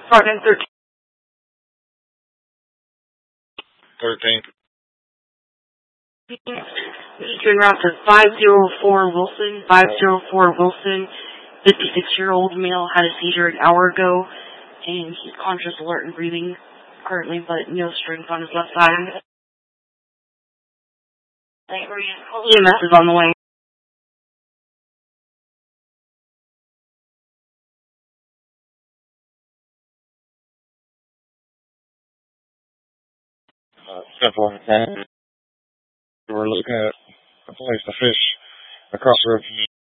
Front 13. 13. Eastern route to 504 Wilson. 504 Wilson. 56-year-old male had a seizure an hour ago, and he's conscious, alert, and breathing currently, but no strength on his left side. EMS is on the way. Simple. We're looking at a place to fish across the river.